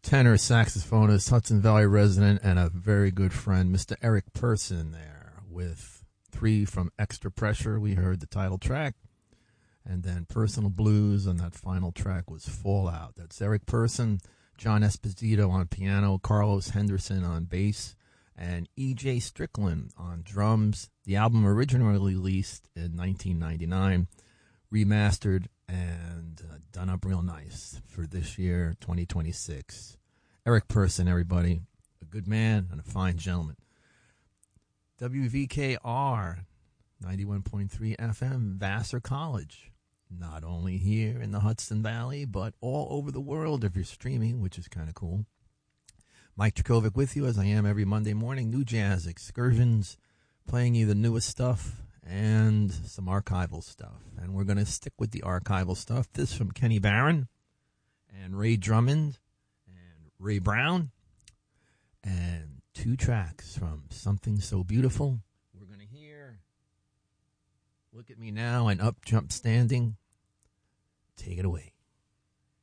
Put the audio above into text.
tenor saxophonist, Hudson Valley resident, and a very good friend, Mr. Eric Person there with 3 from Extra Pressure. We heard the title track, and then Personal Blues, and that final track was Fallout. That's Eric Person, John Esposito on piano, Carlos Henderson on bass, and E.J. Strickland on drums. The album originally released in 1999, remastered and done up real nice for this year, 2026. Eric Person, everybody. A good man and a fine gentleman. WVKR 91.3 FM, Vassar College. Not only here in the Hudson Valley, but all over the world if you're streaming, which is kind of cool. Mike Trakovic with you, as I am every Monday morning. New jazz excursions, playing you the newest stuff and some archival stuff. And we're going to stick with the archival stuff. This from Kenny Barron and Ray Drummond and Ray Brown. And 2 tracks from Something So Beautiful. We're going to hear Look at Me Now and Up Jump Standing. Take it away.